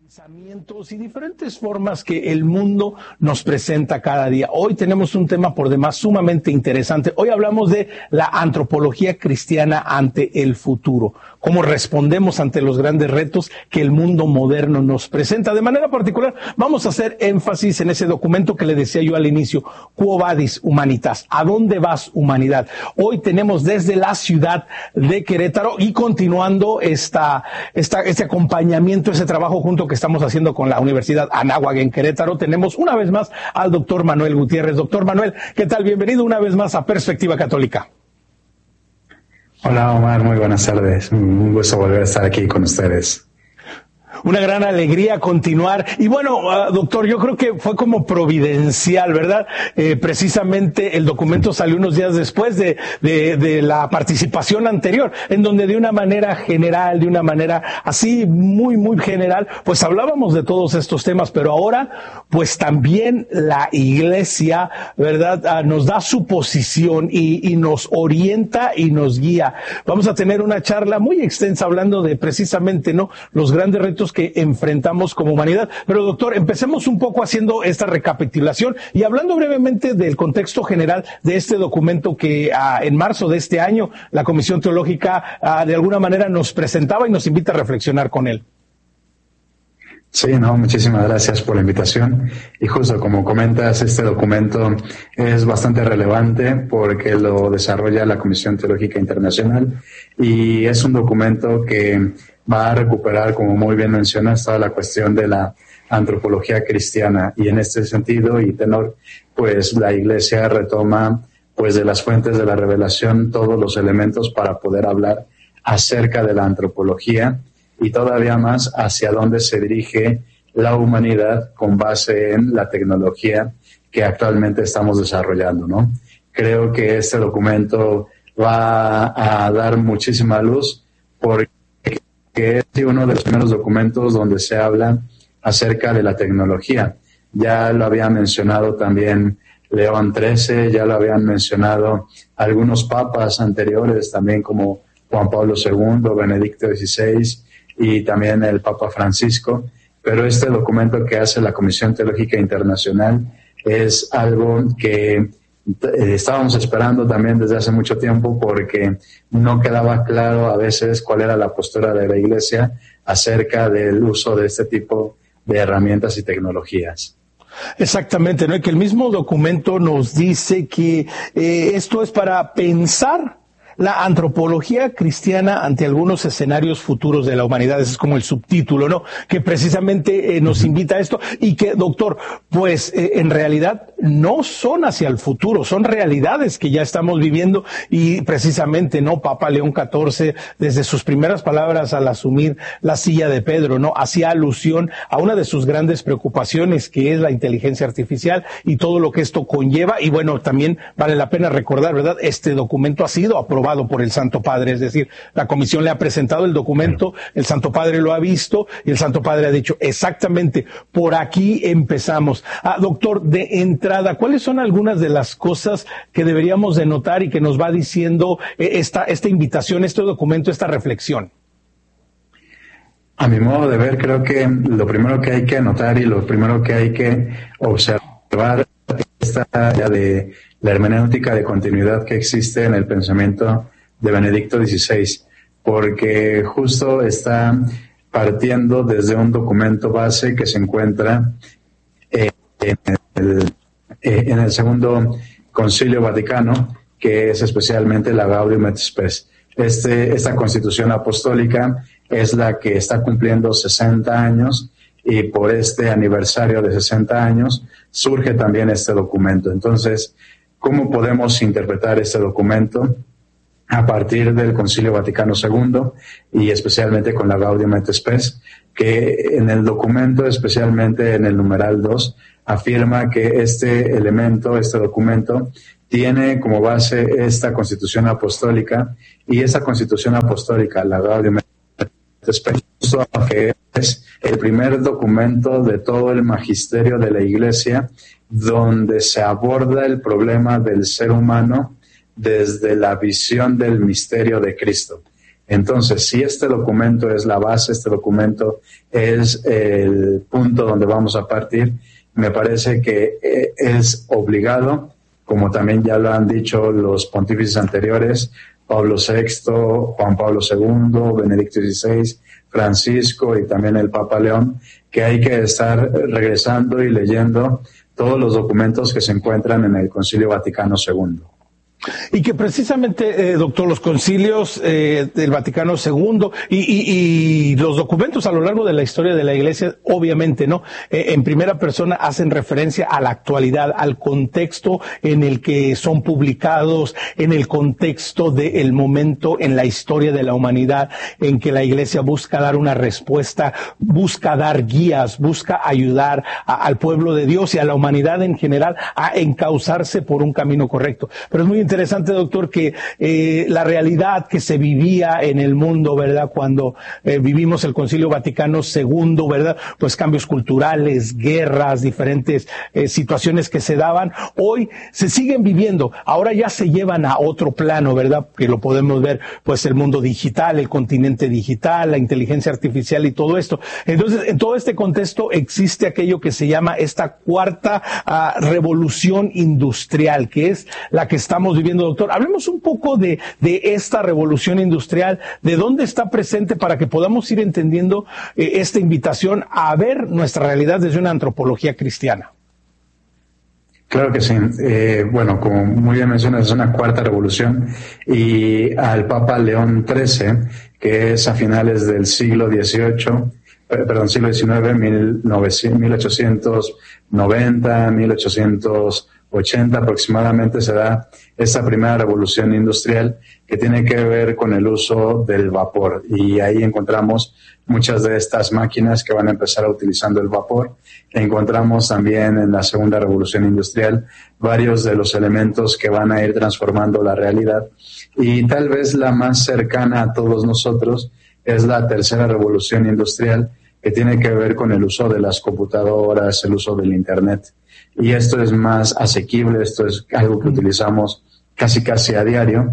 Pensamientos y diferentes formas que el mundo nos presenta cada día. Hoy tenemos un tema por demás sumamente interesante. Hoy hablamos de la antropología cristiana ante el futuro. Cómo respondemos ante los grandes retos que el mundo moderno nos presenta. De manera particular, vamos a hacer énfasis en ese documento que le decía yo al inicio, Quo Vadis Humanitas, ¿a dónde vas, humanidad? Hoy tenemos desde la ciudad de Querétaro y continuando este acompañamiento, ese trabajo junto que estamos haciendo con la Universidad Anáhuac en Querétaro, tenemos una vez más al doctor Manuel Gutiérrez. Doctor Manuel, ¿qué tal? Bienvenido una vez más a Perspectiva Católica. Hola Omar, muy buenas tardes. Un gusto volver a estar aquí con ustedes. Una gran alegría continuar. Y bueno, doctor, yo creo que fue como providencial, ¿verdad? Precisamente el documento salió unos días después de la participación anterior, en donde de una manera general, de una manera así muy general, pues hablábamos de todos estos temas, pero ahora, pues también la Iglesia, ¿verdad? Nos da su posición y nos orienta y nos guía. Vamos a tener una charla muy extensa hablando de precisamente, ¿no?, los grandes retos que enfrentamos como humanidad. Pero doctor, empecemos un poco haciendo esta recapitulación y hablando brevemente del contexto general de este documento que en marzo de este año la Comisión Teológica de alguna manera nos presentaba y nos invita a reflexionar con él. Sí, muchísimas gracias por la invitación. Y justo como comentas, este documento es bastante relevante porque lo desarrolla la Comisión Teológica Internacional y es un documento que va a recuperar, como muy bien mencionas, toda la cuestión de la antropología cristiana. Y en este sentido y tenor, pues la Iglesia retoma pues de las fuentes de la revelación todos los elementos para poder hablar acerca de la antropología y todavía más hacia dónde se dirige la humanidad con base en la tecnología que actualmente estamos desarrollando, ¿no? Creo que este documento va a dar muchísima luz porque es uno de los primeros documentos donde se habla acerca de la tecnología. Ya lo había mencionado también León XIII, ya lo habían mencionado algunos papas anteriores también como Juan Pablo II, Benedicto XVI y también el Papa Francisco, pero este documento que hace la Comisión Teológica Internacional es algo que estábamos esperando también desde hace mucho tiempo porque no quedaba claro a veces cuál era la postura de la Iglesia acerca del uso de este tipo de herramientas y tecnologías. Exactamente, ¿no? Y que el mismo documento nos dice que esto es para pensar la antropología cristiana ante algunos escenarios futuros de la humanidad. Ese es como el subtítulo, ¿no?, que precisamente nos invita a esto y que, doctor, pues en realidad no son hacia el futuro, son realidades que ya estamos viviendo y precisamente, ¿no?, Papa León XIV, desde sus primeras palabras al asumir la silla de Pedro, ¿no?, hacía alusión a una de sus grandes preocupaciones, que es la inteligencia artificial y todo lo que esto conlleva. Y bueno, también vale la pena recordar, ¿verdad?, este documento ha sido aprobado por el Santo Padre, es decir, la Comisión le ha presentado el documento, el Santo Padre lo ha visto y el Santo Padre ha dicho exactamente, por aquí empezamos. Doctor, de entrada, ¿cuáles son algunas de las cosas que deberíamos de notar y que nos va diciendo esta invitación, este documento, esta reflexión? A mi modo de ver, creo que lo primero que hay que anotar y lo primero que hay que observar esta idea de la hermenéutica de continuidad que existe en el pensamiento de Benedicto XVI, porque justo está partiendo desde un documento base que se encuentra en el Segundo Concilio Vaticano, que es especialmente la Gaudium et Spes. Esta Constitución Apostólica es la que está cumpliendo 60 años y por este aniversario de 60 años surge también este documento. Entonces, ¿cómo podemos interpretar este documento a partir del Concilio Vaticano II y especialmente con la Gaudium et Spes, que en el documento, especialmente en el numeral 2, afirma que este documento, tiene como base esta Constitución Apostólica y esa Constitución Apostólica, la Gaudium et Spes, que es el primer documento de todo el magisterio de la Iglesia donde se aborda el problema del ser humano desde la visión del misterio de Cristo. Entonces, si este documento es la base, este documento es el punto donde vamos a partir, me parece que es obligado, como también ya lo han dicho los pontífices anteriores, Pablo VI, Juan Pablo II, Benedicto XVI, Francisco y también el Papa León, que hay que estar regresando y leyendo todos los documentos que se encuentran en el Concilio Vaticano II. Y que precisamente, doctor, los concilios del Vaticano II y los documentos a lo largo de la historia de la Iglesia, obviamente, ¿no? En primera persona hacen referencia a la actualidad, al contexto en el que son publicados, en el contexto del momento en la historia de la humanidad en que la Iglesia busca dar una respuesta, busca dar guías, busca ayudar al pueblo de Dios y a la humanidad en general a encauzarse por un camino correcto. Pero es muy interesante, doctor, que la realidad que se vivía en el mundo, ¿verdad? Cuando vivimos el Concilio Vaticano II, ¿verdad? Pues cambios culturales, guerras, diferentes situaciones que se daban, hoy se siguen viviendo. Ahora ya se llevan a otro plano, ¿verdad? Que lo podemos ver, pues el mundo digital, el continente digital, la inteligencia artificial y todo esto. Entonces, en todo este contexto existe aquello que se llama esta cuarta revolución industrial, que es la que estamos viviendo, doctor. Hablemos un poco de esta revolución industrial, de dónde está presente para que podamos ir entendiendo esta invitación a ver nuestra realidad desde una antropología cristiana. Claro que sí. Bueno, como muy bien mencionas, es una cuarta revolución y al Papa León XIII, que es a finales del siglo XIX, 1890, 1880 aproximadamente, se da esta primera revolución industrial que tiene que ver con el uso del vapor. Y ahí encontramos muchas de estas máquinas que van a empezar utilizando el vapor. Encontramos también en la segunda revolución industrial varios de los elementos que van a ir transformando la realidad. Y tal vez la más cercana a todos nosotros es la tercera revolución industrial, que tiene que ver con el uso de las computadoras, el uso del Internet. Y esto es más asequible, esto es algo que utilizamos casi a diario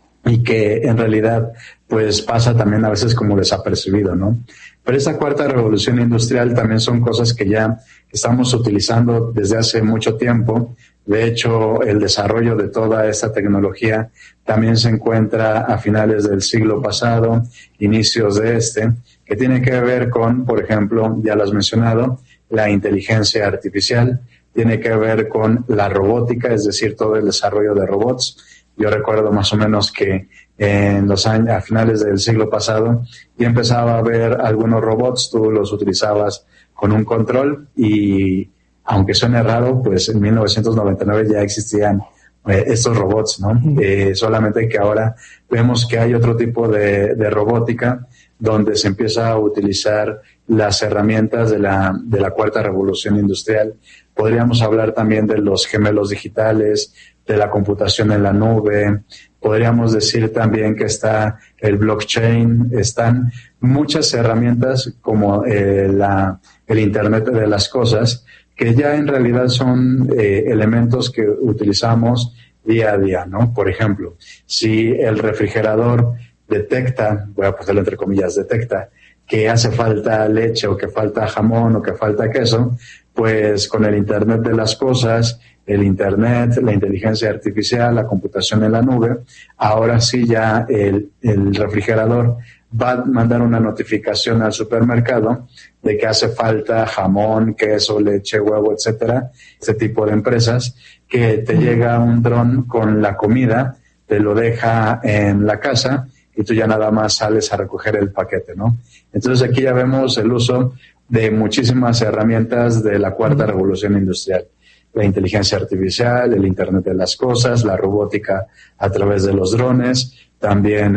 y que en realidad pues pasa también a veces como desapercibido, ¿no? Pero esta cuarta revolución industrial también son cosas que ya estamos utilizando desde hace mucho tiempo. De hecho, el desarrollo de toda esta tecnología también se encuentra a finales del siglo pasado, inicios de este, que tiene que ver con, por ejemplo, ya lo has mencionado, la inteligencia artificial, tiene que ver con la robótica, es decir, todo el desarrollo de robots. Yo recuerdo más o menos que en los años, a finales del siglo pasado, ya empezaba a ver algunos robots, tú los utilizabas con un control y, aunque suene raro, pues en 1999 ya existían estos robots, ¿no? Solamente que ahora vemos que hay otro tipo de robótica donde se empieza a utilizar las herramientas de la cuarta revolución industrial. Podríamos hablar también de los gemelos digitales, de la computación en la nube. Podríamos decir también que está el blockchain, están muchas herramientas como el Internet de las cosas, que ya en realidad son elementos que utilizamos día a día, ¿no? Por ejemplo, si el refrigerador detecta, voy a ponerlo entre comillas, detecta que hace falta leche o que falta jamón o que falta queso, pues con el Internet de las cosas, el Internet, la inteligencia artificial, la computación en la nube, ahora sí ya el refrigerador va a mandar una notificación al supermercado de que hace falta jamón, queso, leche, huevo, etcétera, este tipo de empresas, que te llega un dron con la comida, te lo deja en la casa y tú ya nada más sales a recoger el paquete, ¿no? Entonces aquí ya vemos el uso de muchísimas herramientas de la cuarta revolución industrial. La inteligencia artificial, el Internet de las cosas, la robótica a través de los drones, también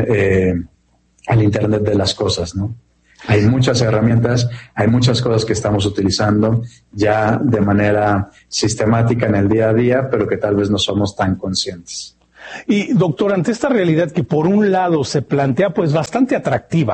el Internet de las cosas, ¿no? Hay muchas herramientas, hay muchas cosas que estamos utilizando ya de manera sistemática en el día a día, pero que tal vez no somos tan conscientes. Y doctor, ante esta realidad que por un lado se plantea pues bastante atractiva,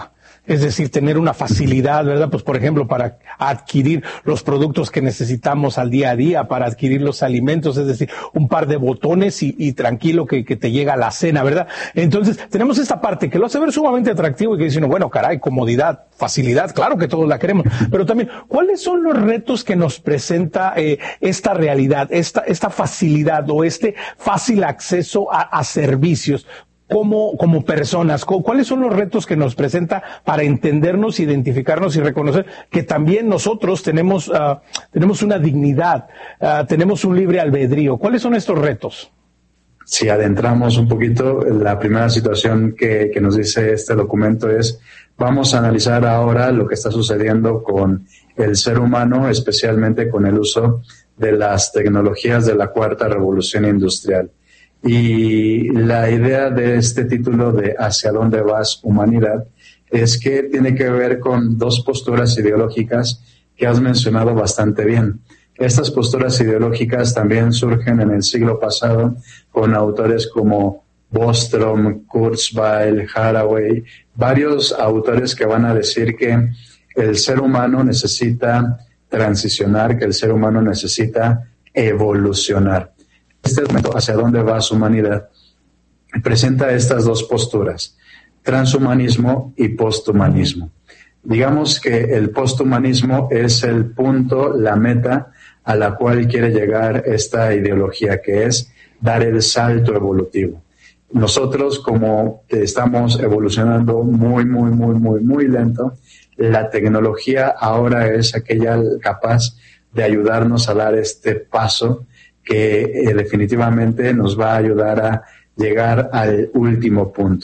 Es decir, tener una facilidad, ¿verdad? Pues, por ejemplo, para adquirir los productos que necesitamos al día a día, para adquirir los alimentos, es decir, un par de botones y tranquilo que te llega la cena, ¿verdad? Entonces, tenemos esta parte que lo hace ver sumamente atractivo y que dice uno, bueno, caray, comodidad, facilidad, claro que todos la queremos, pero también, ¿cuáles son los retos que nos presenta esta realidad, esta facilidad o este fácil acceso a servicios? Como personas, ¿cuáles son los retos que nos presenta para entendernos, identificarnos y reconocer que también nosotros tenemos una dignidad, tenemos un libre albedrío? ¿Cuáles son estos retos? Si adentramos un poquito, la primera situación que nos dice este documento es, vamos a analizar ahora lo que está sucediendo con el ser humano, especialmente con el uso de las tecnologías de la cuarta revolución industrial. Y la idea de este título de ¿Hacia dónde vas, humanidad? Es que tiene que ver con dos posturas ideológicas que has mencionado bastante bien. Estas posturas ideológicas también surgen en el siglo pasado con autores como Bostrom, Kurzweil, Haraway, varios autores que van a decir que el ser humano necesita transicionar, que el ser humano necesita evolucionar. Este documento, ¿Hacia dónde va su humanidad?, presenta estas dos posturas, transhumanismo y posthumanismo. Digamos que el posthumanismo es el punto, la meta a la cual quiere llegar esta ideología, que es dar el salto evolutivo. Nosotros, como estamos evolucionando muy lento, la tecnología ahora es aquella capaz de ayudarnos a dar este paso que definitivamente nos va a ayudar a llegar al último punto.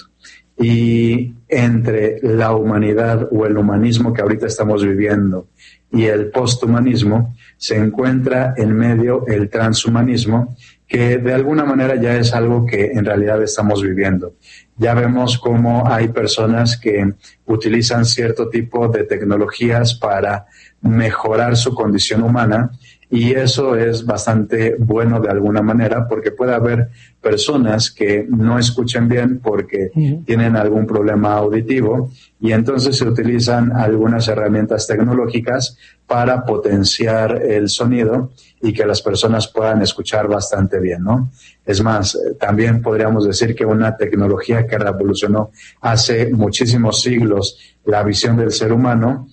Y entre la humanidad o el humanismo que ahorita estamos viviendo y el posthumanismo se encuentra en medio el transhumanismo, que de alguna manera ya es algo que en realidad estamos viviendo. Ya vemos cómo hay personas que utilizan cierto tipo de tecnologías para mejorar su condición humana, y eso es bastante bueno de alguna manera, porque puede haber personas que no escuchen bien porque tienen algún problema auditivo, y entonces se utilizan algunas herramientas tecnológicas para potenciar el sonido y que las personas puedan escuchar bastante bien, ¿no? Es más, también podríamos decir que una tecnología que revolucionó hace muchísimos siglos la visión del ser humano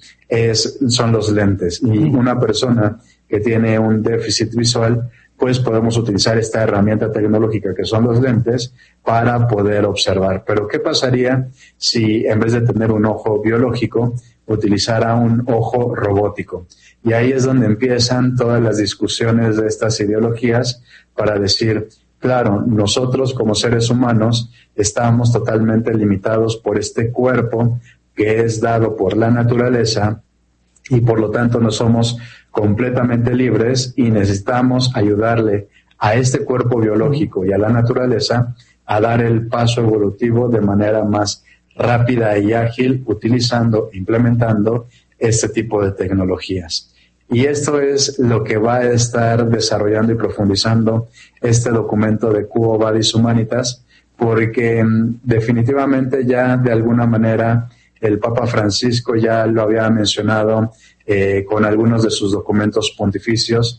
son los lentes. Y una persona que tiene un déficit visual, pues podemos utilizar esta herramienta tecnológica que son los lentes para poder observar. Pero ¿qué pasaría si en vez de tener un ojo biológico utilizara un ojo robótico? Y ahí es donde empiezan todas las discusiones de estas ideologías para decir, claro, nosotros como seres humanos estamos totalmente limitados por este cuerpo que es dado por la naturaleza, y por lo tanto no somos completamente libres y necesitamos ayudarle a este cuerpo biológico y a la naturaleza a dar el paso evolutivo de manera más rápida y ágil, implementando este tipo de tecnologías. Y esto es lo que va a estar desarrollando y profundizando este documento de Quo Vadis Humanitas, porque definitivamente ya de alguna manera el Papa Francisco ya lo había mencionado con algunos de sus documentos pontificios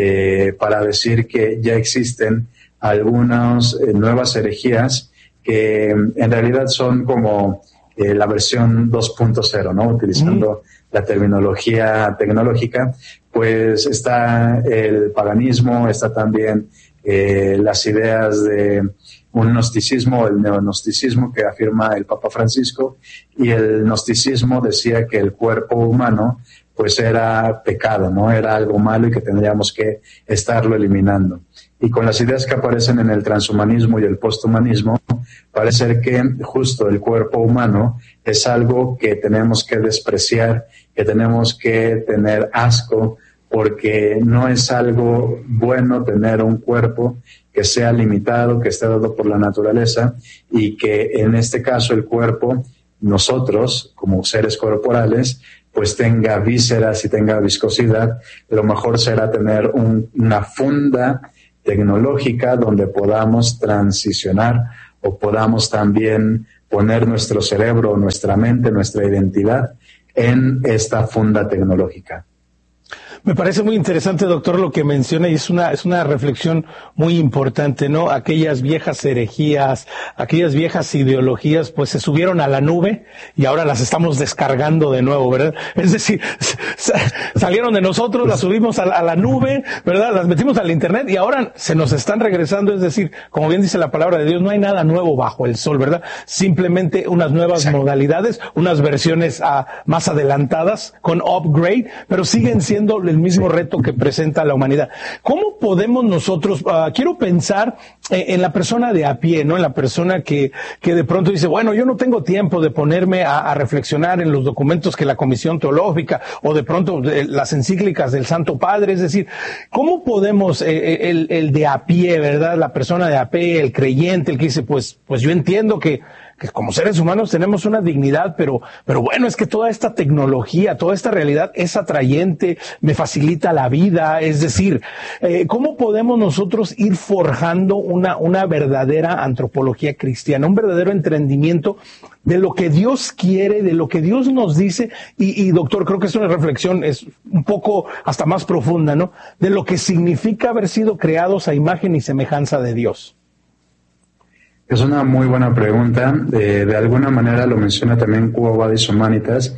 para decir que ya existen algunas nuevas herejías que en realidad son como la versión 2.0, ¿no? Utilizando la terminología tecnológica, pues está el paganismo, está también las ideas de un gnosticismo, el neognosticismo que afirma el Papa Francisco, y el gnosticismo decía que el cuerpo humano pues era pecado, ¿no? Era algo malo y que tendríamos que estarlo eliminando. Y con las ideas que aparecen en el transhumanismo y el posthumanismo, parece ser que justo el cuerpo humano es algo que tenemos que despreciar, que tenemos que tener asco, porque no es algo bueno tener un cuerpo que sea limitado, que esté dado por la naturaleza, y que en este caso el cuerpo, nosotros como seres corporales, pues tenga vísceras y tenga viscosidad. Lo mejor será tener una funda tecnológica donde podamos transicionar o podamos también poner nuestro cerebro, nuestra mente, nuestra identidad en esta funda tecnológica. Me parece muy interesante, doctor, lo que menciona, y es una reflexión muy importante, ¿no? Aquellas viejas herejías, aquellas viejas ideologías, pues se subieron a la nube y ahora las estamos descargando de nuevo, ¿verdad? Es decir, salieron de nosotros, las subimos a la nube, ¿verdad? Las metimos al internet y ahora se nos están regresando, es decir, como bien dice la palabra de Dios, no hay nada nuevo bajo el sol, ¿verdad? Simplemente unas nuevas modalidades, unas versiones más adelantadas, con upgrade, pero siguen siendo el mismo reto que presenta la humanidad. ¿Cómo podemos nosotros, quiero pensar en la persona de a pie, ¿no? En la persona que de pronto dice, bueno, yo no tengo tiempo de ponerme a reflexionar en los documentos que la Comisión Teológica o de pronto las encíclicas del Santo Padre, es decir, ¿cómo podemos, el de a pie, ¿verdad? La persona de a pie, el creyente, el que dice, pues yo entiendo que como seres humanos tenemos una dignidad, pero bueno, es que toda esta tecnología, toda esta realidad es atrayente, me facilita la vida, es decir, ¿cómo podemos nosotros ir forjando una verdadera antropología cristiana, un verdadero entendimiento de lo que Dios quiere, de lo que Dios nos dice? Y doctor, creo que es una reflexión, es un poco hasta más profunda, ¿no? De lo que significa haber sido creados a imagen y semejanza de Dios. Es una muy buena pregunta. De alguna manera lo menciona también Quo Vadis Humanitas,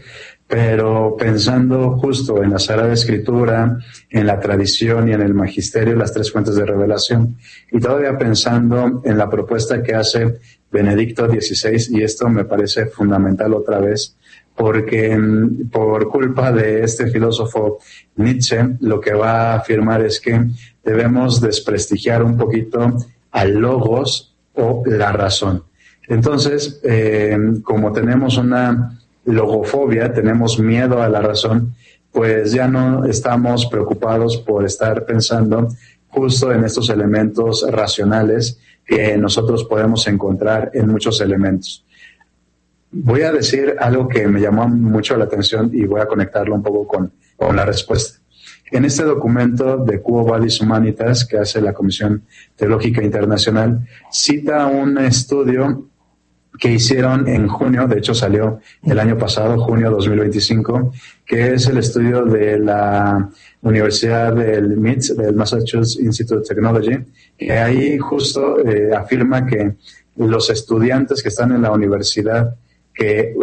pero pensando justo en la Sagrada Escritura, en la tradición y en el magisterio, las tres fuentes de revelación, y todavía pensando en la propuesta que hace Benedicto XVI, y esto me parece fundamental otra vez, porque por culpa de este filósofo Nietzsche, lo que va a afirmar es que debemos desprestigiar un poquito al logos o la razón. Entonces, como tenemos una logofobia, tenemos miedo a la razón, pues ya no estamos preocupados por estar pensando justo en estos elementos racionales que nosotros podemos encontrar en muchos elementos. Voy a decir algo que me llamó mucho la atención y voy a conectarlo un poco con la respuesta. En este documento de Quo Vadis Humanitas que hace la Comisión Teológica Internacional, cita un estudio que hicieron en junio, de hecho salió el año pasado, junio 2025, que es el estudio de la Universidad del MIT, del Massachusetts Institute of Technology, que ahí justo afirma que los estudiantes que están en la universidad que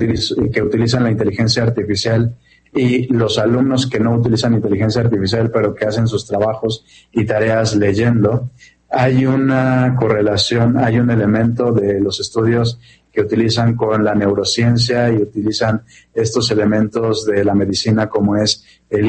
utilizan la inteligencia artificial y los alumnos que no utilizan inteligencia artificial pero que hacen sus trabajos y tareas leyendo, hay una correlación, hay un elemento de los estudios que utilizan con la neurociencia y utilizan estos elementos de la medicina como es el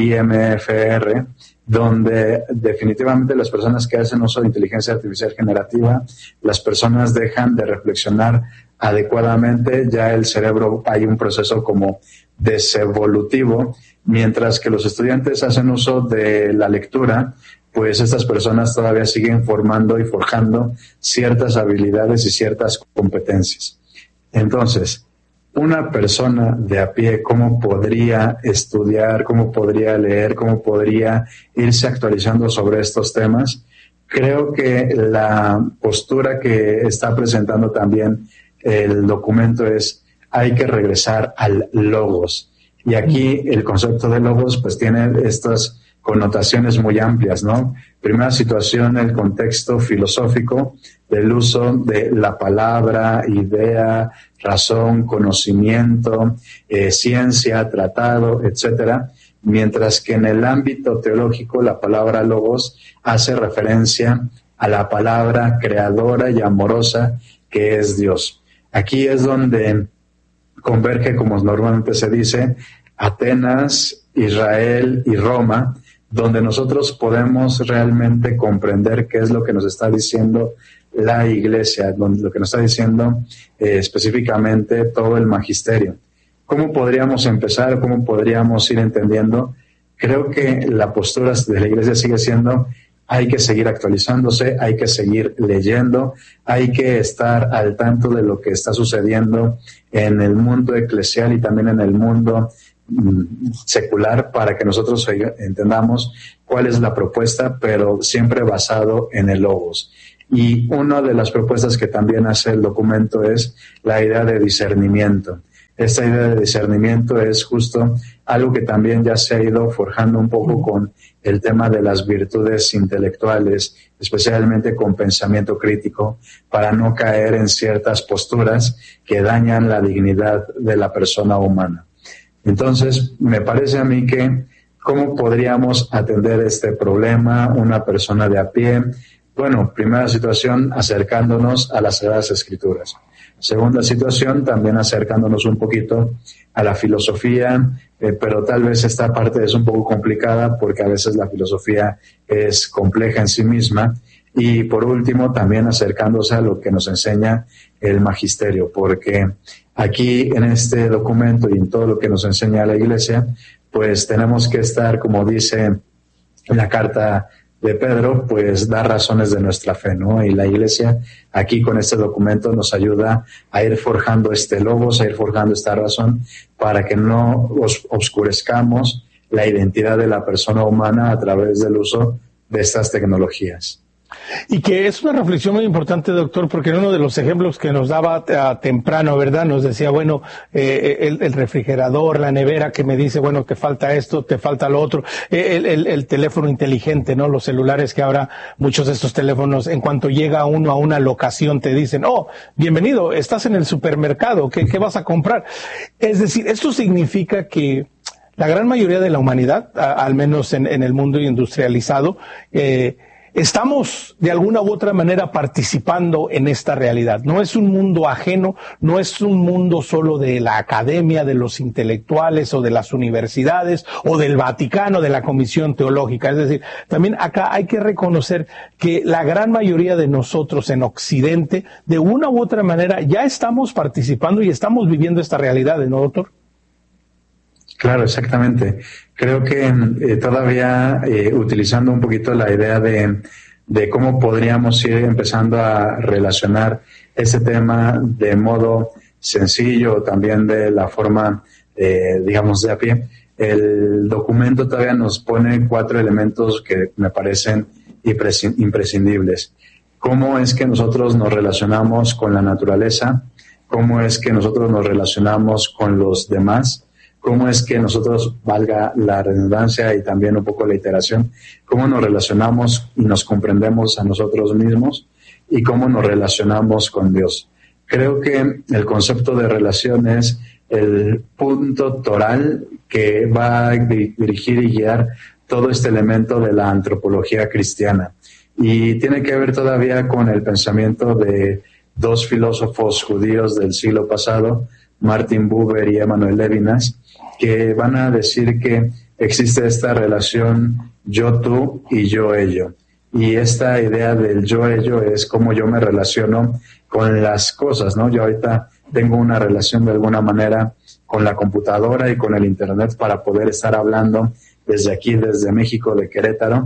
IMFR, donde definitivamente las personas que hacen uso de inteligencia artificial generativa, las personas dejan de reflexionar adecuadamente, ya el cerebro hay un proceso como desevolutivo, mientras que los estudiantes hacen uso de la lectura, pues estas personas todavía siguen formando y forjando ciertas habilidades y ciertas competencias. Entonces, una persona de a pie, ¿cómo podría estudiar, cómo podría leer, cómo podría irse actualizando sobre estos temas? Creo que la postura que está presentando también el documento es: hay que regresar al logos. Y aquí el concepto de logos pues tiene estas connotaciones muy amplias, ¿no? Primera situación, el contexto filosófico del uso de la palabra, idea, razón, conocimiento, ciencia, tratado, etcétera. Mientras que en el ámbito teológico la palabra logos hace referencia a la palabra creadora y amorosa que es Dios. Aquí es donde converge, como normalmente se dice, Atenas, Israel y Roma, donde nosotros podemos realmente comprender qué es lo que nos está diciendo la Iglesia, lo que nos está diciendo específicamente todo el magisterio. ¿Cómo podríamos empezar? ¿Cómo podríamos ir entendiendo? Creo que la postura de la Iglesia sigue siendo: hay que seguir actualizándose, hay que seguir leyendo, hay que estar al tanto de lo que está sucediendo en el mundo eclesial y también en el mundo secular, para que nosotros entendamos cuál es la propuesta, pero siempre basado en el logos. Y una de las propuestas que también hace el documento es la idea de discernimiento. Esta idea de discernimiento es justo algo que también ya se ha ido forjando un poco con el tema de las virtudes intelectuales, especialmente con pensamiento crítico, para no caer en ciertas posturas que dañan la dignidad de la persona humana. Entonces, me parece a mí que ¿cómo podríamos atender este problema una persona de a pie? Bueno, primera situación, acercándonos a las Sagradas Escrituras. Segunda situación, también acercándonos un poquito a la filosofía, pero tal vez esta parte es un poco complicada porque a veces la filosofía es compleja en sí misma. Y por último, también acercándose a lo que nos enseña el magisterio, porque aquí en este documento y en todo lo que nos enseña la Iglesia, pues tenemos que estar, como dice la carta de Pedro, pues dar razones de nuestra fe, ¿no? Y la Iglesia aquí con este documento nos ayuda a ir forjando este logos, a ir forjando esta razón para que no oscurezcamos la identidad de la persona humana a través del uso de estas tecnologías. Y que es una reflexión muy importante, doctor, porque en uno de los ejemplos que nos daba temprano, ¿verdad? Nos decía, bueno, el refrigerador, la nevera que me dice, bueno, te falta esto, te falta lo otro, el teléfono inteligente, ¿no? Los celulares que ahora muchos de estos teléfonos, en cuanto llega uno a una locación, te dicen, oh, bienvenido, estás en el supermercado, ¿qué vas a comprar? Es decir, esto significa que la gran mayoría de la humanidad, al menos en el mundo industrializado, estamos de alguna u otra manera participando en esta realidad. No es un mundo ajeno, no es un mundo solo de la academia, de los intelectuales o de las universidades o del Vaticano, de la Comisión Teológica. Es decir, también acá hay que reconocer que la gran mayoría de nosotros en Occidente, de una u otra manera, ya estamos participando y estamos viviendo esta realidad, ¿no, doctor? Claro, exactamente. Creo que todavía utilizando un poquito la idea de cómo podríamos ir empezando a relacionar ese tema de modo sencillo, también de la forma, digamos, de a pie, el documento todavía nos pone 4 elementos que me parecen imprescindibles. ¿Cómo es que nosotros nos relacionamos con la naturaleza? ¿Cómo es que nosotros nos relacionamos con los demás? ¿Cómo es que nosotros, valga la redundancia y también un poco la iteración, cómo nos relacionamos y nos comprendemos a nosotros mismos y cómo nos relacionamos con Dios? Creo que el concepto de relación es el punto toral que va a dirigir y guiar todo este elemento de la antropología cristiana. Y tiene que ver todavía con el pensamiento de 2 filósofos judíos del siglo pasado, Martin Buber y Emmanuel Levinas, que van a decir que existe esta relación yo-tú y yo-ello. Y esta idea del yo-ello es cómo yo me relaciono con las cosas, ¿no? Yo ahorita tengo una relación de alguna manera con la computadora y con el Internet para poder estar hablando desde aquí, desde México, de Querétaro,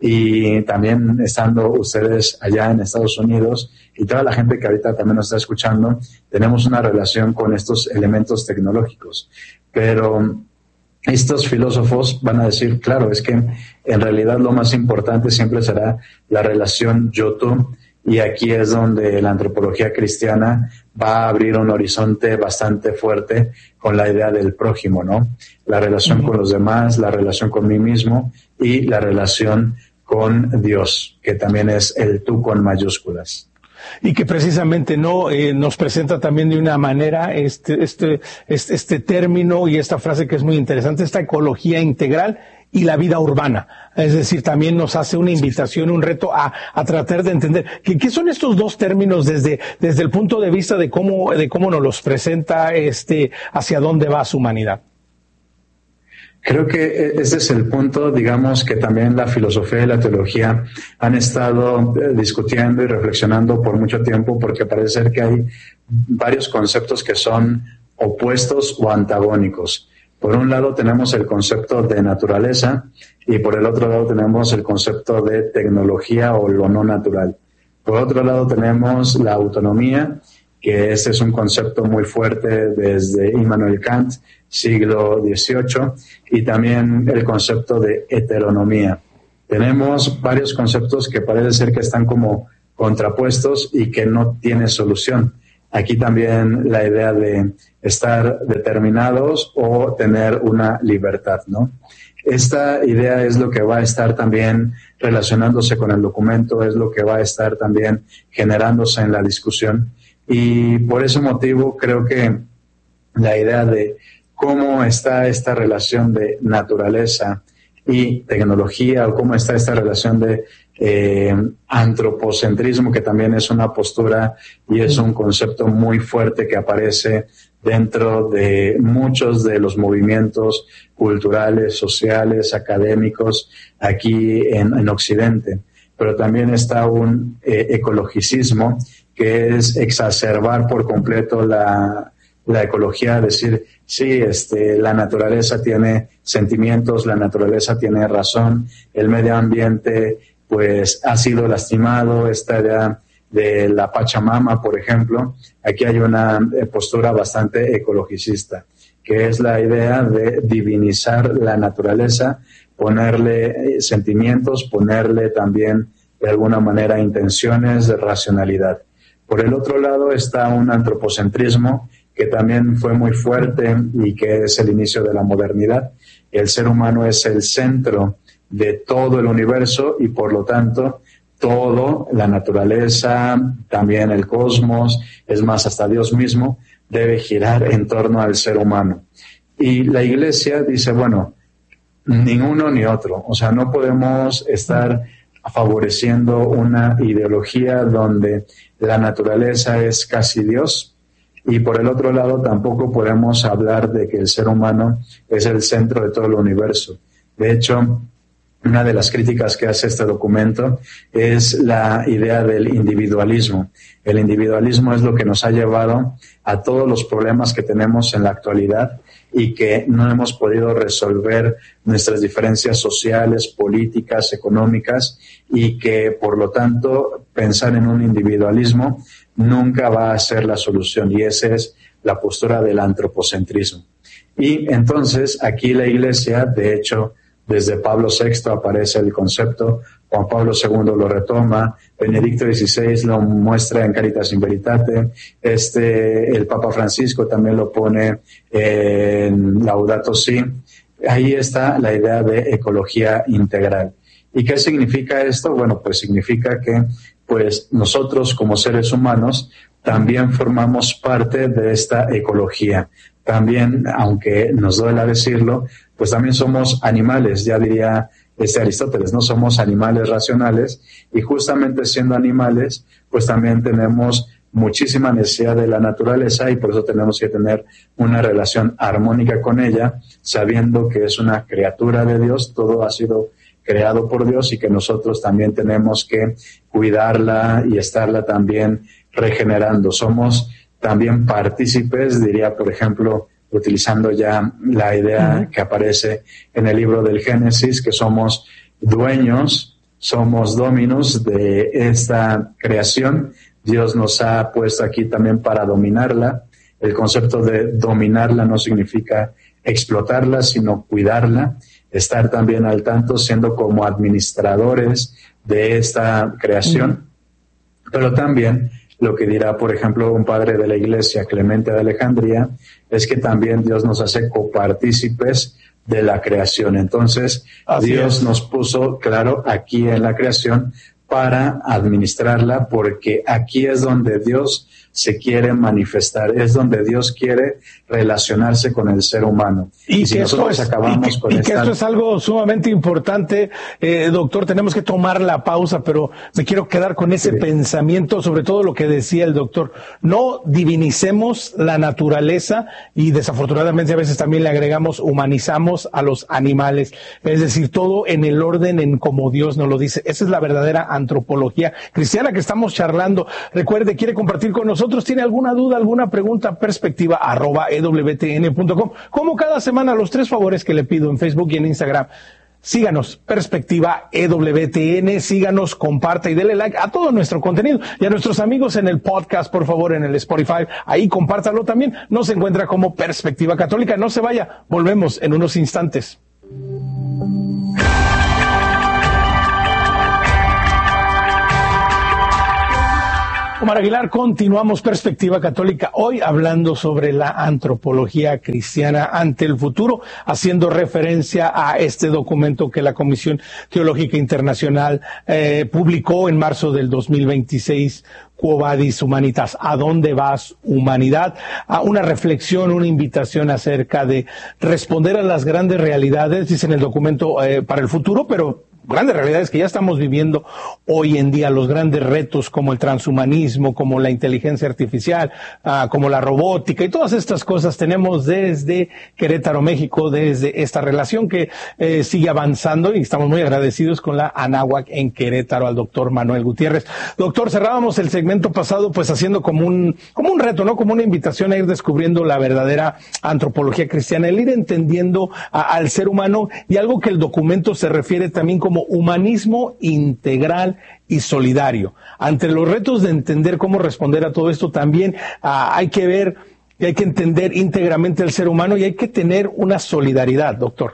y también estando ustedes allá en Estados Unidos y toda la gente que ahorita también nos está escuchando, tenemos una relación con estos elementos tecnológicos. Pero estos filósofos van a decir, claro, es que en realidad lo más importante siempre será la relación yo-tú, y aquí es donde la antropología cristiana va a abrir un horizonte bastante fuerte con la idea del prójimo, ¿no? La relación con los demás, la relación con mí mismo y la relación con Dios, que también es el tú con mayúsculas. Y que precisamente nos presenta también de una manera este término y esta frase que es muy interesante, esta ecología integral y la vida urbana. Es decir, también nos hace una invitación, un reto a tratar de entender qué son estos 2 términos desde el punto de vista de cómo nos los presenta hacia dónde va su humanidad. Creo que ese es el punto, digamos, que también la filosofía y la teología han estado discutiendo y reflexionando por mucho tiempo, porque parece ser que hay varios conceptos que son opuestos o antagónicos. Por un lado tenemos el concepto de naturaleza y por el otro lado tenemos el concepto de tecnología o lo no natural. Por otro lado tenemos la autonomía, que este es un concepto muy fuerte desde Immanuel Kant, siglo XVIII, y también el concepto de heteronomía. Tenemos varios conceptos que parece ser que están como contrapuestos y que no tiene solución. Aquí también la idea de estar determinados o tener una libertad, ¿no? Esta idea es lo que va a estar también relacionándose con el documento, es lo que va a estar también generándose en la discusión. Y por ese motivo creo que la idea de cómo está esta relación de naturaleza y tecnología, o cómo está esta relación de antropocentrismo, que también es una postura y es un concepto muy fuerte que aparece dentro de muchos de los movimientos culturales, sociales, académicos aquí en Occidente. Pero también está un ecologicismo, que es exacerbar por completo la ecología, decir, sí, la naturaleza tiene sentimientos, la naturaleza tiene razón, el medio ambiente pues ha sido lastimado, esta idea de la Pachamama, por ejemplo. Aquí hay una postura bastante ecologicista, que es la idea de divinizar la naturaleza, ponerle sentimientos, ponerle también de alguna manera intenciones de racionalidad. Por el otro lado está un antropocentrismo que también fue muy fuerte y que es el inicio de la modernidad. El ser humano es el centro de todo el universo y por lo tanto todo, la naturaleza, también el cosmos, es más, hasta Dios mismo, debe girar en torno al ser humano. Y la Iglesia dice, bueno, ni uno ni otro. O sea, no podemos estar favoreciendo una ideología donde la naturaleza es casi Dios, y por el otro lado tampoco podemos hablar de que el ser humano es el centro de todo el universo. De hecho, una de las críticas que hace este documento es la idea del individualismo. El individualismo es lo que nos ha llevado a todos los problemas que tenemos en la actualidad y que no hemos podido resolver nuestras diferencias sociales, políticas, económicas, y que, por lo tanto, pensar en un individualismo nunca va a ser la solución, y esa es la postura del antropocentrismo. Y entonces aquí la Iglesia, de hecho, desde Pablo VI aparece el concepto, Juan Pablo II lo retoma, Benedicto XVI lo muestra en Caritas in Veritate, el Papa Francisco también lo pone en Laudato Si. Ahí está la idea de ecología integral. ¿Y qué significa esto? Bueno, pues significa que pues nosotros como seres humanos también formamos parte de esta ecología. También, aunque nos duela decirlo, pues también somos animales, ya diría Aristóteles, no somos animales racionales, y justamente siendo animales, pues también tenemos muchísima necesidad de la naturaleza y por eso tenemos que tener una relación armónica con ella, sabiendo que es una criatura de Dios, todo ha sido creado por Dios y que nosotros también tenemos que cuidarla y estarla también regenerando. Somos también partícipes, diría, por ejemplo, utilizando ya la idea que aparece en el libro del Génesis, que somos dueños, somos dominus de esta creación. Dios nos ha puesto aquí también para dominarla. El concepto de dominarla no significa explotarla, sino cuidarla, estar también al tanto, siendo como administradores de esta creación. Pero también lo que dirá, por ejemplo, un padre de la Iglesia, Clemente de Alejandría, es que también Dios nos hace copartícipes de la creación. Entonces, Dios nos puso, claro, aquí en la creación para administrarla, porque aquí es donde Dios se quiere manifestar, es donde Dios quiere relacionarse con el ser humano. Y si nosotros acabamos con que esto es algo sumamente importante, doctor, tenemos que tomar la pausa, pero me quiero quedar con ese pensamiento, sobre todo lo que decía el doctor. No divinicemos la naturaleza y desafortunadamente a veces también le agregamos, humanizamos a los animales. Es decir, todo en el orden en como Dios nos lo dice. Esa es la verdadera antropología cristiana que estamos charlando. Recuerde, quiere compartir con nosotros, tiene alguna duda, alguna pregunta, perspectiva@ewtn.com. Como cada semana, los 3 favores que le pido en Facebook y en Instagram. Síganos, Perspectiva EWTN, síganos, comparta y dele like a todo nuestro contenido. Y a nuestros amigos en el podcast, por favor, en el Spotify, ahí compártalo también. Nos encuentra como Perspectiva Católica. No se vaya, volvemos en unos instantes. Omar Aguilar, continuamos Perspectiva Católica, hoy hablando sobre la antropología cristiana ante el futuro, haciendo referencia a este documento que la Comisión Teológica Internacional publicó en marzo del 2026, Quo Vadis Humanitas, ¿a dónde vas, humanidad? A una reflexión, una invitación acerca de responder a las grandes realidades, dice en el documento, para el futuro, pero grandes realidades que ya estamos viviendo hoy en día, los grandes retos como el transhumanismo, como la inteligencia artificial, como la robótica y todas estas cosas tenemos desde Querétaro, México, desde esta relación que sigue avanzando y estamos muy agradecidos con la Anáhuac en Querétaro, al doctor Manuel Gutiérrez. Doctor, cerrábamos el segmento pasado pues haciendo como un reto, ¿no? Como una invitación a ir descubriendo la verdadera antropología cristiana, el ir entendiendo al ser humano y algo que el documento se refiere también como humanismo integral y solidario. Ante los retos de entender cómo responder a todo esto, también hay que ver y hay que entender íntegramente al ser humano y hay que tener una solidaridad, doctor.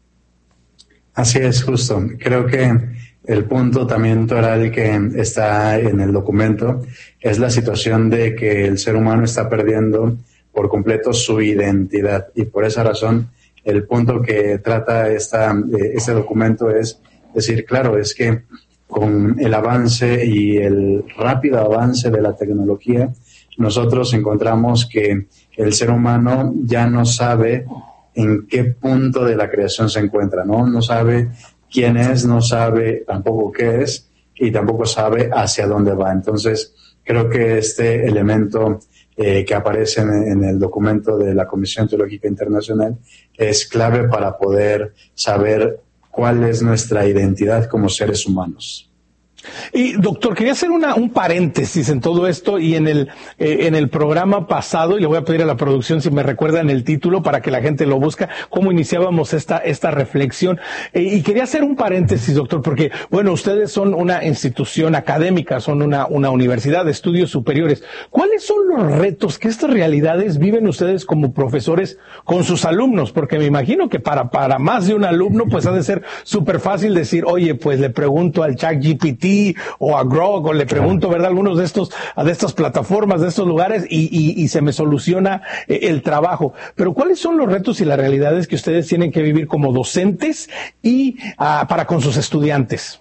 Así es, justo. Creo que el punto también toral que está en el documento es la situación de que el ser humano está perdiendo por completo su identidad, y por esa razón el punto que trata este documento es decir, claro, es que con el avance y el rápido avance de la tecnología, nosotros encontramos que el ser humano ya no sabe en qué punto de la creación se encuentra, ¿no? No sabe quién es, no sabe tampoco qué es y tampoco sabe hacia dónde va. Entonces, creo que este elemento que aparece en el documento de la Comisión Teológica Internacional es clave para poder saber cuál es nuestra identidad como seres humanos. Y doctor, quería hacer un paréntesis en todo esto y en el programa pasado, y le voy a pedir a la producción si me recuerdan el título para que la gente lo busque, cómo iniciábamos esta reflexión. Y quería hacer un paréntesis, doctor, porque, bueno, ustedes son una institución académica, son una universidad de estudios superiores. ¿Cuáles son los retos que estas realidades viven ustedes como profesores con sus alumnos? Porque me imagino que para más de un alumno, pues ha de ser súper fácil decir, oye, pues le pregunto al ChatGPT o a Grok, o le pregunto, ¿verdad?, algunos de estas plataformas, de estos lugares, y se me soluciona el trabajo. Pero ¿cuáles son los retos y las realidades que ustedes tienen que vivir como docentes y para con sus estudiantes?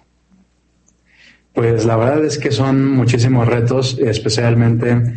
Pues la verdad es que son muchísimos retos, especialmente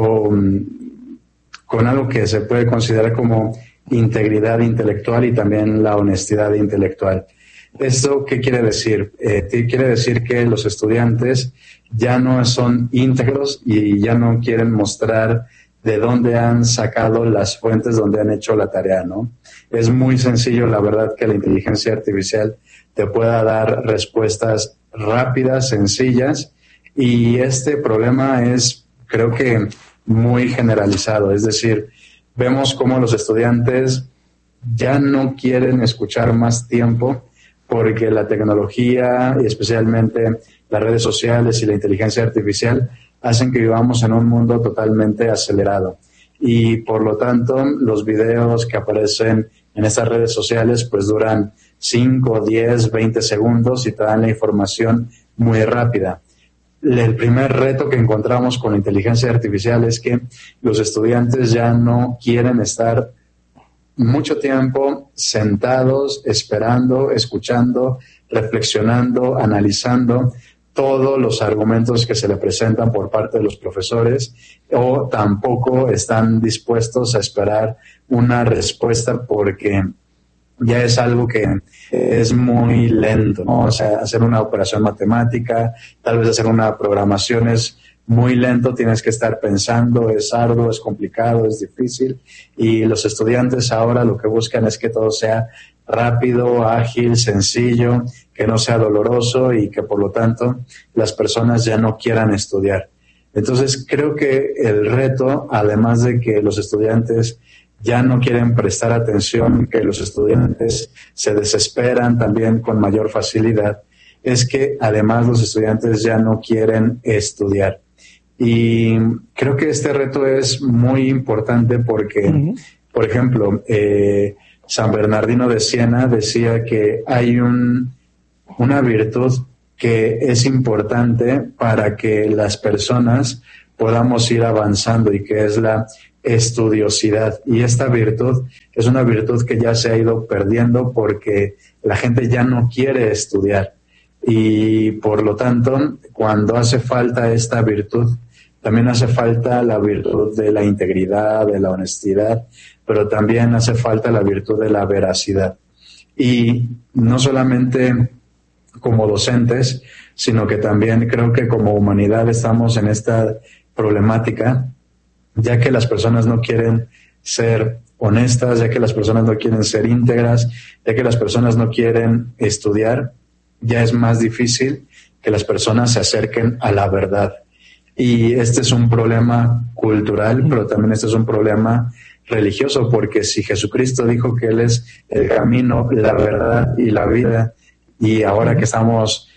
con algo que se puede considerar como integridad intelectual y también la honestidad intelectual. ¿Esto qué quiere decir? Quiere decir que los estudiantes ya no son íntegros y ya no quieren mostrar de dónde han sacado las fuentes donde han hecho la tarea, ¿no? Es muy sencillo, la verdad, que la inteligencia artificial te pueda dar respuestas rápidas, sencillas, y este problema es, creo que, muy generalizado. Es decir, vemos cómo los estudiantes ya no quieren escuchar más tiempo porque la tecnología y especialmente las redes sociales y la inteligencia artificial hacen que vivamos en un mundo totalmente acelerado. Y por lo tanto, los videos que aparecen en estas redes sociales pues duran 5, 10, 20 segundos y te dan la información muy rápida. El primer reto que encontramos con la inteligencia artificial es que los estudiantes ya no quieren estar mucho tiempo sentados, esperando, escuchando, reflexionando, analizando todos los argumentos que se le presentan por parte de los profesores, o tampoco están dispuestos a esperar una respuesta porque ya es algo que es muy lento, ¿no? O sea, hacer una operación matemática, tal vez hacer una programación es muy lento, tienes que estar pensando, es arduo, es complicado, es difícil, y los estudiantes ahora lo que buscan es que todo sea rápido, ágil, sencillo, que no sea doloroso y que por lo tanto las personas ya no quieran estudiar. Entonces creo que el reto, además de que los estudiantes ya no quieren prestar atención, que los estudiantes se desesperan también con mayor facilidad, es que además los estudiantes ya no quieren estudiar. Y creo que este reto es muy importante porque, por ejemplo, San Bernardino de Siena decía que hay una virtud que es importante para que las personas podamos ir avanzando y que es la estudiosidad. Y esta virtud es una virtud que ya se ha ido perdiendo porque la gente ya no quiere estudiar. Y por lo tanto, cuando hace falta esta virtud, también hace falta la virtud de la integridad, de la honestidad, pero también hace falta la virtud de la veracidad. Y no solamente como docentes, sino que también creo que como humanidad estamos en esta problemática, ya que las personas no quieren ser honestas, ya que las personas no quieren ser íntegras, ya que las personas no quieren estudiar, ya es más difícil que las personas se acerquen a la verdad. Y este es un problema cultural, pero también este es un problema religioso, porque si Jesucristo dijo que Él es el camino, la verdad y la vida, y ahora que estamos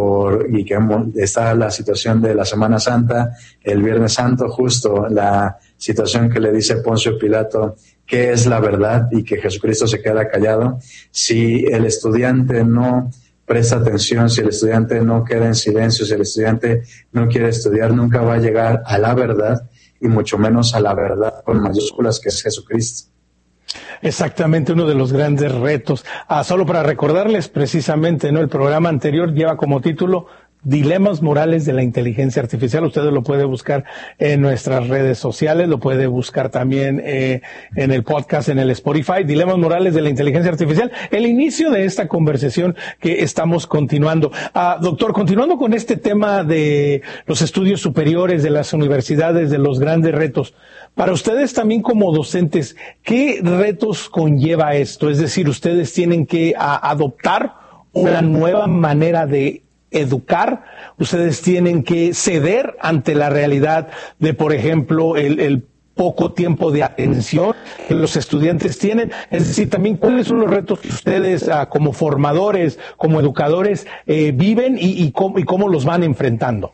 y que está la situación de la Semana Santa, el Viernes Santo, justo la situación que le dice Poncio Pilato, ¿qué es la verdad? Y que Jesucristo se queda callado. Si el estudiante no presta atención, si el estudiante no queda en silencio, si el estudiante no quiere estudiar, nunca va a llegar a la verdad, y mucho menos a la verdad con mayúsculas, que es Jesucristo. Exactamente, uno de los grandes retos. Solo para recordarles precisamente, ¿no? El programa anterior lleva como título Dilemas morales de la inteligencia artificial. Ustedes lo puede buscar en nuestras redes sociales, lo puede buscar también en el podcast, en el Spotify. Dilemas morales de la inteligencia artificial. El inicio de esta conversación que estamos continuando. Doctor, continuando con este tema de los estudios superiores, de las universidades, de los grandes retos. Para ustedes también como docentes, ¿qué retos conlleva esto? Es decir, ustedes tienen que adoptar una nueva manera de educar, ustedes tienen que ceder ante la realidad de, por ejemplo, el poco tiempo de atención que los estudiantes tienen. Es decir, también cuáles son los retos que ustedes como formadores, como educadores viven y cómo los van enfrentando.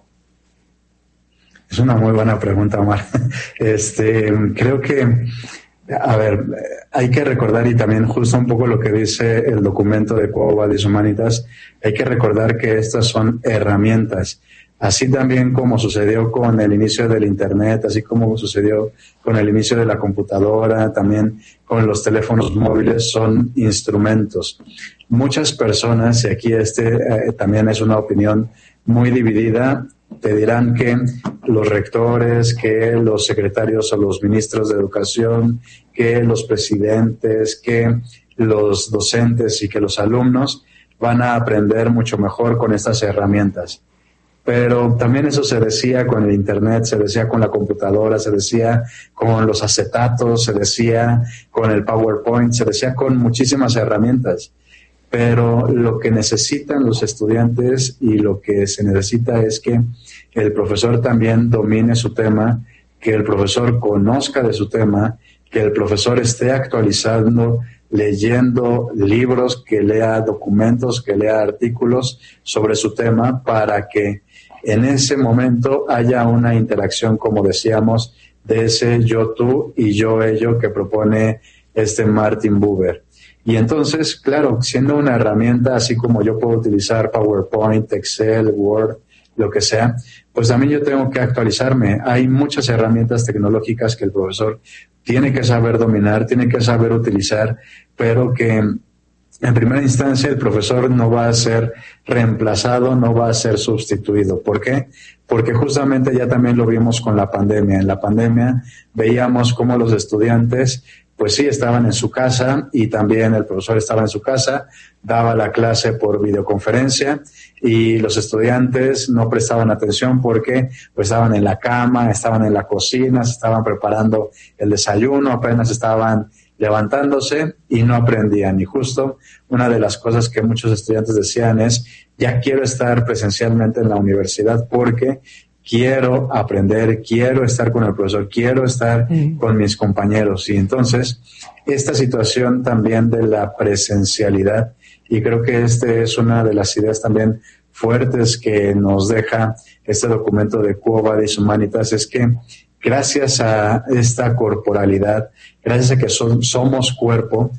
Es una muy buena pregunta, Omar. Creo que, hay que recordar, y también justo un poco lo que dice el documento de Quo Vadis Humanitas, hay que recordar que estas son herramientas. Así también como sucedió con el inicio del Internet, así como sucedió con el inicio de la computadora, también con los teléfonos móviles, son instrumentos. Muchas personas, y aquí también es una opinión muy dividida, te dirán que los rectores, que los secretarios o los ministros de educación, que los presidentes, que los docentes y que los alumnos van a aprender mucho mejor con estas herramientas. Pero también eso se decía con el Internet, se decía con la computadora, se decía con los acetatos, se decía con el PowerPoint, se decía con muchísimas herramientas. Pero lo que necesitan los estudiantes y lo que se necesita es que el profesor también domine su tema, que el profesor conozca de su tema, que el profesor esté actualizando, leyendo libros, que lea documentos, que lea artículos sobre su tema, para que en ese momento haya una interacción, como decíamos, de ese yo-tú y yo-ello que propone Martin Buber. Y entonces, claro, siendo una herramienta, así como yo puedo utilizar PowerPoint, Excel, Word, lo que sea, pues también yo tengo que actualizarme. Hay muchas herramientas tecnológicas que el profesor tiene que saber dominar, tiene que saber utilizar, pero que en primera instancia el profesor no va a ser reemplazado, no va a ser sustituido. ¿Por qué? Porque justamente ya también lo vimos con la pandemia. En la pandemia veíamos cómo los estudiantes pues sí, estaban en su casa, y también el profesor estaba en su casa, daba la clase por videoconferencia, y los estudiantes no prestaban atención porque pues estaban en la cama, estaban en la cocina, se estaban preparando el desayuno, apenas estaban levantándose y no aprendían. Y justo una de las cosas que muchos estudiantes decían es: ya quiero estar presencialmente en la universidad porque quiero aprender, quiero estar con el profesor, quiero estar con mis compañeros. Y entonces, esta situación también de la presencialidad, y creo que es una de las ideas también fuertes que nos deja este documento de Quo Vadis Humanitas, es que gracias a esta corporalidad, gracias a que somos cuerpo,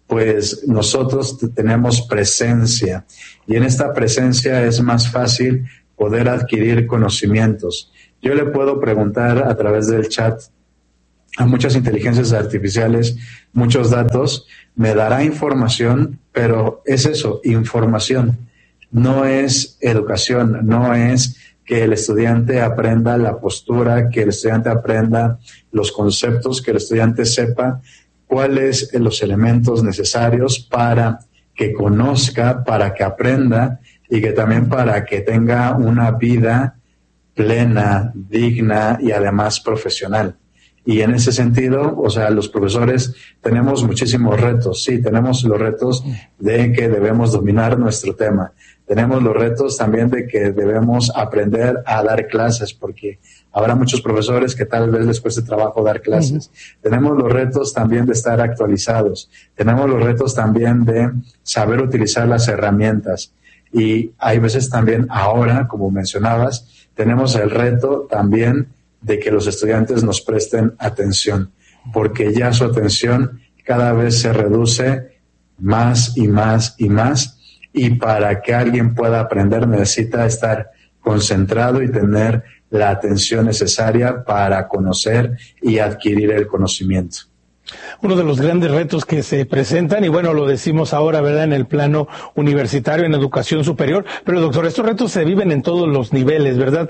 pues nosotros tenemos presencia, y en esta presencia es más fácil poder adquirir conocimientos. Yo le puedo preguntar a través del chat a muchas inteligencias artificiales, muchos datos, me dará información, pero es eso, información. No es educación, no es que el estudiante aprenda la postura, que el estudiante aprenda los conceptos, que el estudiante sepa cuáles son los elementos necesarios para que conozca, para que aprenda y que también para que tenga una vida plena, digna y además profesional. Y en ese sentido, o sea, los profesores tenemos muchísimos retos. Sí, tenemos los retos de que debemos dominar nuestro tema. Tenemos los retos también de que debemos aprender a dar clases, porque habrá muchos profesores que tal vez les cueste trabajo dar clases. Tenemos los retos también de estar actualizados. Tenemos los retos también de saber utilizar las herramientas. Y hay veces también ahora, como mencionabas, tenemos el reto también de que los estudiantes nos presten atención, porque ya su atención cada vez se reduce más y más y más, y para que alguien pueda aprender necesita estar concentrado y tener la atención necesaria para conocer y adquirir el conocimiento. Uno de los grandes retos que se presentan, y bueno, lo decimos ahora, ¿verdad?, en el plano universitario, en educación superior, pero doctor, estos retos se viven en todos los niveles, ¿verdad?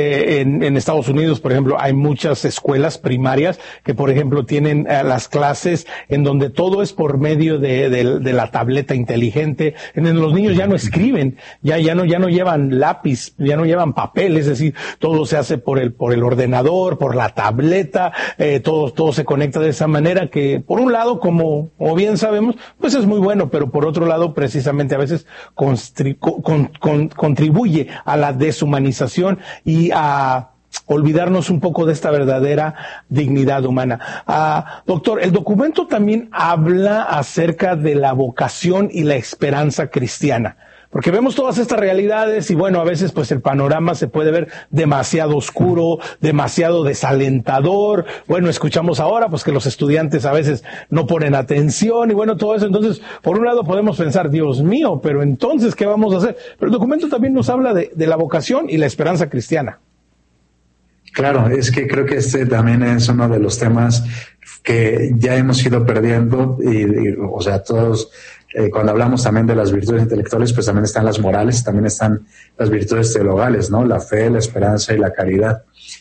En Estados Unidos, por ejemplo, hay muchas escuelas primarias que, por ejemplo, tienen las clases en donde todo es por medio de la tableta inteligente, en donde los niños ya no escriben, ya no llevan lápiz, ya no llevan papel, es decir, todo se hace por el ordenador, por la tableta, todo se conecta de esa manera, que por un lado, como bien sabemos, pues es muy bueno, pero por otro lado, precisamente a veces contribuye a la deshumanización y a olvidarnos un poco de esta verdadera dignidad humana. Doctor, el documento también habla acerca de la vocación y la esperanza cristiana. Porque vemos todas estas realidades y bueno, a veces pues el panorama se puede ver demasiado oscuro, demasiado desalentador. Bueno, escuchamos ahora pues que los estudiantes a veces no ponen atención y bueno, todo eso. Entonces, por un lado podemos pensar, Dios mío, pero entonces, ¿qué vamos a hacer? Pero el documento también nos habla de la vocación y la esperanza cristiana. Claro, es que creo que este también es uno de los temas que ya hemos ido perdiendo o sea, todos... cuando hablamos también de las virtudes intelectuales, pues también están las morales, también están las virtudes teologales, ¿no? La fe, la esperanza y la caridad.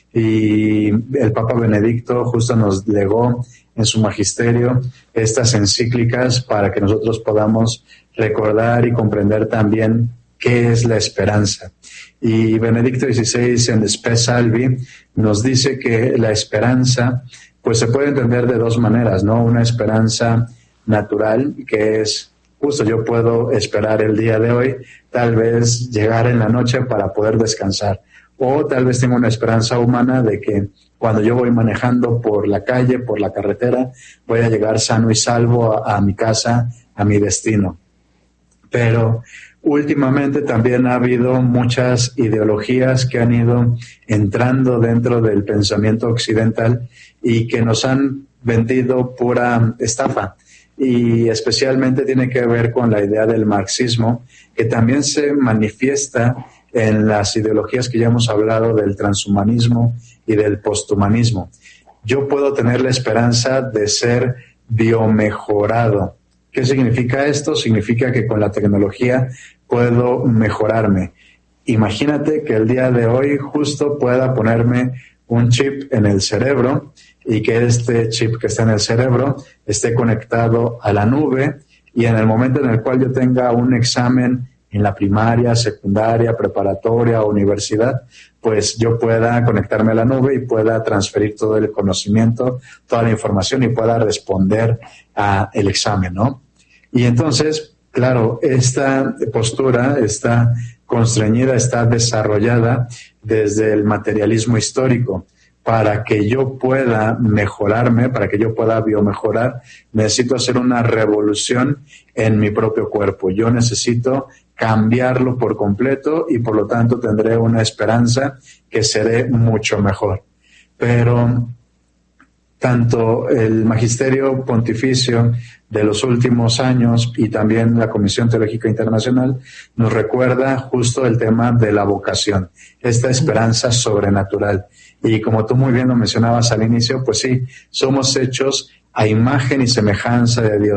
Y el Papa Benedicto justo nos legó en su magisterio estas encíclicas para que nosotros podamos recordar y comprender también qué es la esperanza. Y Benedicto XVI en Spe Salvi nos dice que la esperanza pues se puede entender de dos maneras, ¿no? Una esperanza natural, que es justo yo puedo esperar el día de hoy, tal vez llegar en la noche para poder descansar. O tal vez tengo una esperanza humana de que cuando yo voy manejando por la calle, por la carretera, voy a llegar sano y salvo a mi casa, a mi destino. Pero últimamente también ha habido muchas ideologías que han ido entrando dentro del pensamiento occidental y que nos han vendido pura estafa. Y especialmente tiene que ver con la idea del marxismo, que también se manifiesta en las ideologías que ya hemos hablado del transhumanismo y del posthumanismo. Yo puedo tener la esperanza de ser biomejorado. ¿Qué significa esto? Significa que con la tecnología puedo mejorarme. Imagínate que el día de hoy justo pueda ponerme un chip en el cerebro y que este chip que está en el cerebro esté conectado a la nube y en el momento en el cual yo tenga un examen en la primaria, secundaria, preparatoria o universidad, pues yo pueda conectarme a la nube y pueda transferir todo el conocimiento, toda la información y pueda responder al examen, ¿no? Y entonces, claro, esta postura está constreñida, está desarrollada desde el materialismo histórico. Para que yo pueda mejorarme, para que yo pueda biomejorar, necesito hacer una revolución en mi propio cuerpo. Yo necesito cambiarlo por completo y por lo tanto tendré una esperanza que seré mucho mejor. Pero tanto el magisterio pontificio de los últimos años y también la Comisión Teológica Internacional nos recuerda justo el tema de la vocación, esta esperanza sobrenatural. Y como tú muy bien lo mencionabas al inicio, pues sí, somos hechos a imagen y semejanza de Dios.